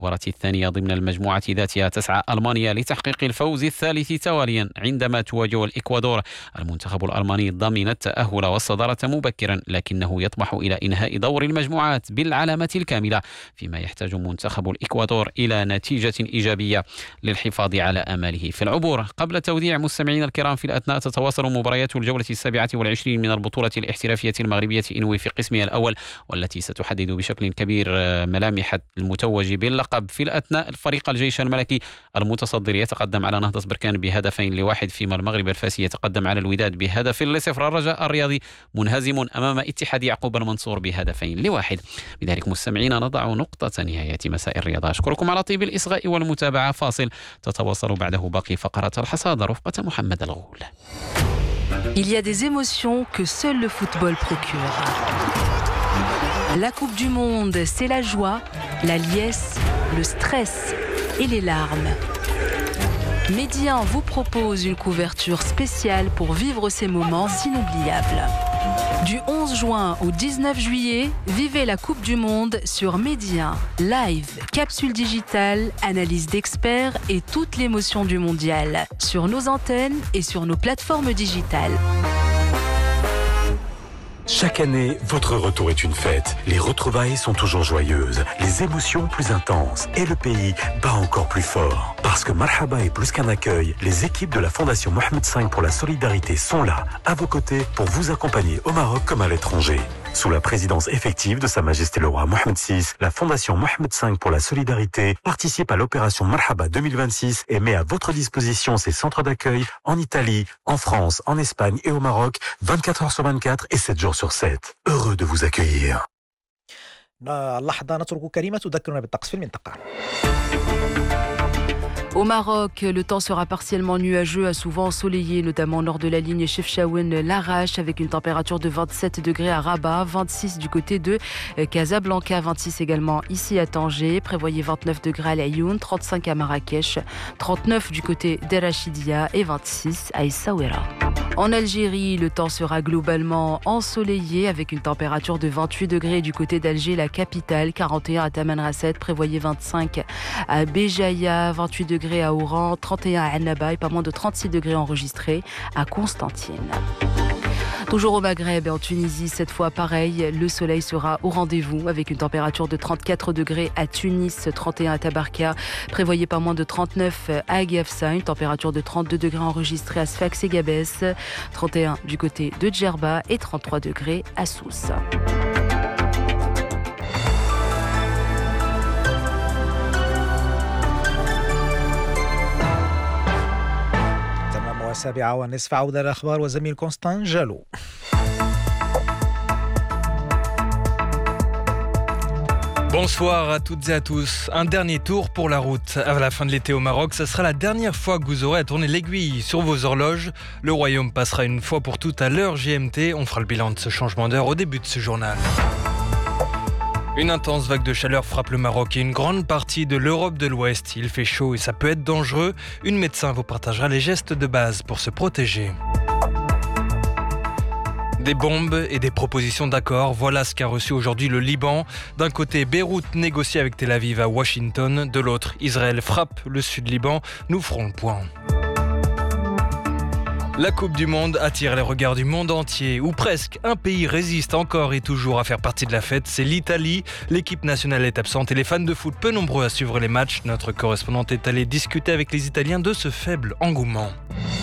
المباراة الثانية ضمن المجموعة ذاتها تسعى ألمانيا لتحقيق الفوز الثالث تواليا عندما تواجه الإكوادور. المنتخب الألماني ضمن التأهل والصدارة مبكرا، لكنه يطمح إلى إنهاء دور المجموعات بالعلامة الكاملة، فيما يحتاج منتخب الإكوادور إلى نتيجة إيجابية للحفاظ على آماله في العبور. قبل توديع مستمعينا الكرام، في الأثناء تتواصل مباريات الجولة 27 من البطولة الاحترافية المغربية إنوي في قسمها الأول، والتي ستحدد بشكل كبير ملامح المتوج باللقب. في الأثناء فريق الجيش الملكي المتصدر يتقدم على نهضة بركان ب2-1، فيما المغرب الفاسي يتقدم على الوداد ب1-0. الرجاء الرياضي منهزم أمام اتحاد يعقوب المنصور ب2-1. بذلك مستمعينا نضع نقطة نهاية مساء الرياضة. أشكركم على طيب الإصغاء والمتابعة. فاصل تتواصل بعده باقي فقرات الحصاد رفقة محمد الغول. Il y a des émotions que seul le football procure. La Coupe du Monde, c'est la joie, la liesse, le stress et les larmes. Média vous propose une couverture spéciale pour vivre ces moments inoubliables. Du 11 juin au 19 juillet, vivez la Coupe du Monde sur Média. Live, capsule digitale, analyse d'experts et toute l'émotion du mondial. Sur nos antennes et sur nos plateformes digitales. Chaque année, votre retour est une fête. Les retrouvailles sont toujours joyeuses, les émotions plus intenses et le pays bat encore plus fort. Parce que Marhaba est plus qu'un accueil, les équipes de la Fondation Mohamed V pour la solidarité sont là, à vos côtés, pour vous accompagner au Maroc comme à l'étranger. Sous la présidence effective de Sa Majesté le Roi Mohamed VI, la Fondation Mohamed V pour la solidarité participe à l'opération Marhaba 2026 et met à votre disposition ses centres d'accueil en Italie, en France, en Espagne et au Maroc, 24 heures sur 24 et 7 jours sur 7. Heureux de vous accueillir. اللحظة نترك كريمة تذكرنا بالطقس في المنطقة. Au Maroc, le temps sera partiellement nuageux, à souvent ensoleillé, notamment au nord de la ligne Chefchaouen-Larache, avec une température de 27 degrés à Rabat, 26 du côté de Casablanca, 26 également ici à Tanger. Prévoyez 29 degrés à Laayoune, 35 à Marrakech, 39 du côté d'Erachidia et 26 à Essaouira. En Algérie, le temps sera globalement ensoleillé avec une température de 28 degrés du côté d'Alger, la capitale, 41 à Tamanrasset, prévoyez 25 à Béjaïa, 28 degrés à Oran, 31 à Annaba et pas moins de 36 degrés enregistrés à Constantine. Toujours au Maghreb et en Tunisie, cette fois pareil, le soleil sera au rendez-vous avec une température de 34 degrés à Tunis, 31 à Tabarka, prévoyez pas moins de 39 à Agafsa, une température de 32 degrés enregistrée à Sfax et Gabès, 31 du côté de Djerba et 33 degrés à Sousse. السابعة والنصف عودة للأخبار وزميل كونستان جالو. Bonsoir à toutes et à tous. Un dernier tour pour la route. À la fin de l'été au Maroc, ce sera la dernière fois que vous aurez à tourner l'aiguille sur vos horloges. Le royaume passera une fois pour toutes à l'heure GMT. On fera le bilan de ce changement d'heure au début de ce journal. Une intense vague de chaleur frappe le Maroc et une grande partie de l'Europe de l'Ouest. Il fait chaud et ça peut être dangereux. Une médecin vous partagera les gestes de base pour se protéger. Des bombes et des propositions d'accord, voilà ce qu'a reçu aujourd'hui le Liban. D'un côté, Beyrouth négocie avec Tel Aviv à Washington. De l'autre, Israël frappe le sud-Liban. Nous ferons le point. La Coupe du Monde attire les regards du monde entier, ou presque. Un pays résiste encore et toujours à faire partie de la fête, c'est l'Italie. L'équipe nationale est absente et les fans de foot peu nombreux à suivre les matchs. Notre correspondante est allée discuter avec les Italiens de ce faible engouement.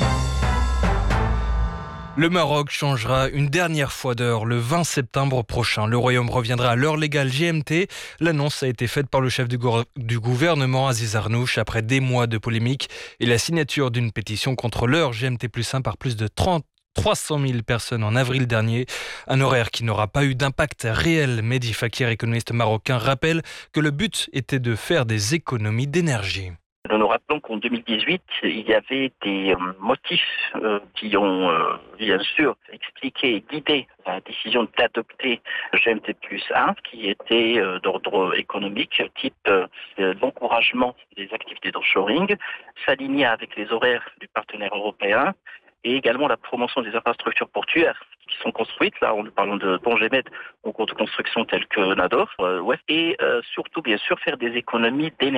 Le Maroc changera une dernière fois d'heure le 20 septembre prochain. Le Royaume reviendra à l'heure légale GMT. L'annonce a été faite par le chef du gouvernement, Aziz Arnouch, après des mois de polémique et la signature d'une pétition contre l'heure GMT+1 par plus de 300 000 personnes en avril dernier. Un horaire qui n'aura pas eu d'impact réel. Mehdi Fakir, économiste marocain, rappelle que le but était de faire des économies d'énergie. Nous nous rappelons qu'en 2018, il y avait des motifs qui ont bien sûr expliqué et guidé la décision d'adopter GMT plus 1, qui était d'ordre économique, type l'encouragement des activités d'offshoring, s'aligner avec les horaires du partenaire européen et également la promotion des infrastructures portuaires qui sont construites. Là, en parlant de Pont-Gémet, en cours de construction tels que Nador, et surtout, bien sûr, faire des économies d'énergie.